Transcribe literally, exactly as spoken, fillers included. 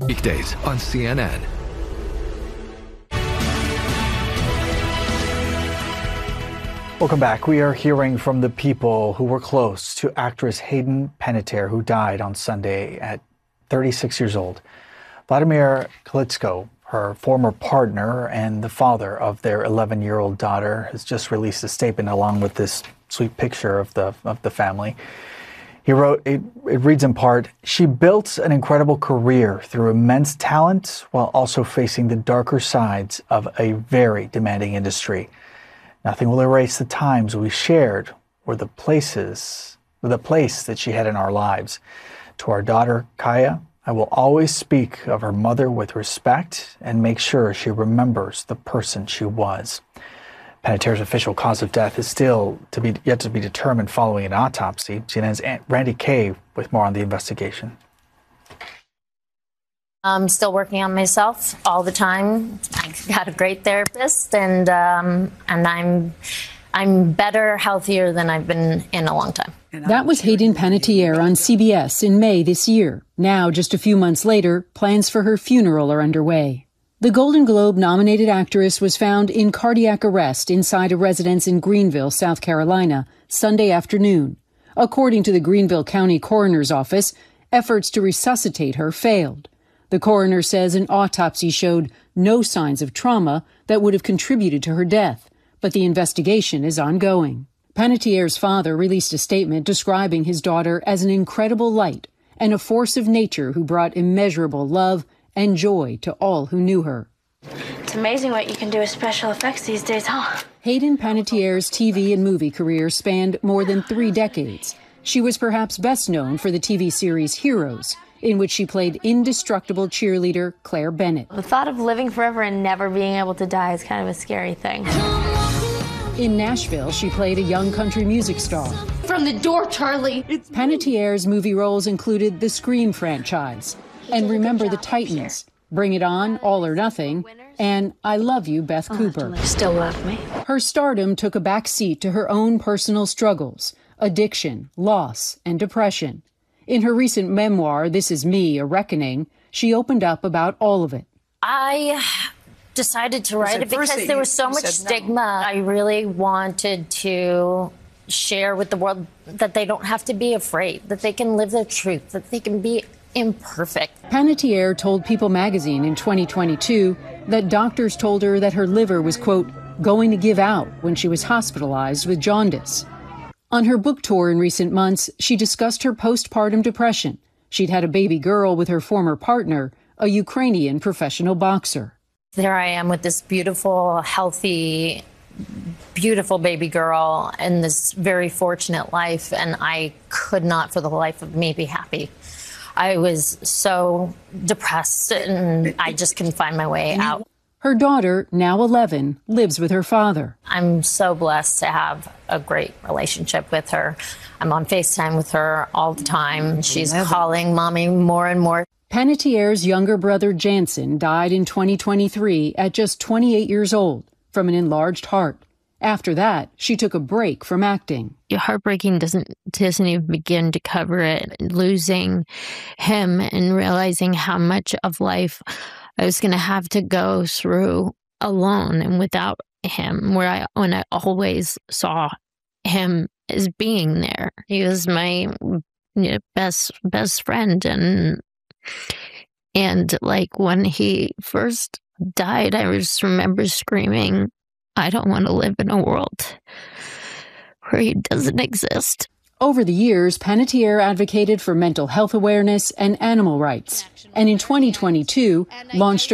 Weekdays on C N N. Welcome back. We are hearing from the people who were close to actress Hayden Panettiere, who died on Sunday at thirty-six years old. Vladimir Klitschko, her former partner and the father of their eleven-year-old daughter, has just released a statement along with this sweet picture of the of the family. He wrote, it, it reads in part, "She built an incredible career through immense talent while also facing the darker sides of a very demanding industry. Nothing will erase the times we shared or the places, or the place that she had in our lives. To our daughter, Kaya, I will always speak of her mother with respect and make sure she remembers the person she was." Panettiere's official cause of death is still to be yet to be determined following an autopsy. C N N's Randy Kay with more on the investigation. I'm still working on myself all the time. I got a great therapist, and um, and I'm I'm better, healthier than I've been in a long time. That was Hayden Panettiere on C B S in May this year. Now, just a few months later, plans for her funeral are underway. The Golden Globe-nominated actress was found in cardiac arrest inside a residence in Greenville, South Carolina, Sunday afternoon. According to the Greenville County Coroner's Office, efforts to resuscitate her failed. The coroner says an autopsy showed no signs of trauma that would have contributed to her death, but the investigation is ongoing. Panettiere's father released a statement describing his daughter as an incredible light and a force of nature who brought immeasurable love and joy to all who knew her. It's amazing what you can do with special effects these days, huh? Hayden Panettiere's T V and movie career spanned more than three decades. She was perhaps best known for the T V series Heroes, in which she played indestructible cheerleader Claire Bennett. The thought of living forever and never being able to die is kind of a scary thing. In Nashville, she played a young country music star. From the door, Charlie! Panettiere's movie roles included the Scream franchise, and Remember the Titans, Bring It On, All or Nothing, and I Love You, Beth Cooper. Still love me. Her stardom took a back seat to her own personal struggles, addiction, loss, and depression. In her recent memoir, This Is Me, A Reckoning, she opened up about all of it. I decided to write it because there was so much stigma. I really wanted to share with the world that they don't have to be afraid, that they can live their truth, that they can be imperfect. Panettiere told People magazine in twenty twenty-two that doctors told her that her liver was, quote, going to give out when she was hospitalized with jaundice. On her book tour in recent months, she discussed her postpartum depression. She'd had a baby girl with her former partner, a Ukrainian professional boxer. There I am with this beautiful, healthy, beautiful baby girl in this very fortunate life, and I could not for the life of me be happy. I was so depressed, and I just couldn't find my way out. Her daughter, now eleven, lives with her father. I'm so blessed to have a great relationship with her. I'm on FaceTime with her all the time. She's calling Mommy more and more. Panettiere's younger brother, Jansen, died in twenty twenty-three at just twenty-eight years old from an enlarged heart. After that, she took a break from acting. Heartbreaking doesn't, doesn't even begin to cover it. Losing him and realizing how much of life I was going to have to go through alone and without him, where I, when I always saw him as being there. He was my you know, best, best friend. And, and like when he first died, I just remember screaming, I don't want to live in a world where he doesn't exist. Over the years, Panettiere advocated for mental health awareness and animal rights, and in twenty twenty-two launched a